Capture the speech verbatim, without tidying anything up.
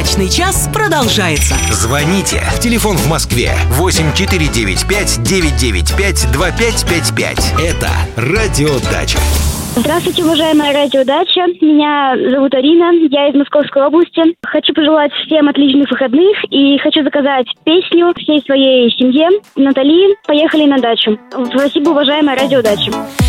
Дачный час продолжается. Звоните. Телефон в Москве восемь четыре девять пять девять девять пять два пять пять пять. Это Радио Дача. Здравствуйте, уважаемая радиодача. Меня зовут Арина, я из Московской области. Хочу пожелать всем отличных выходных и хочу заказать песню всей своей семье. Натали, поехали на дачу. Спасибо, уважаемая радиодача.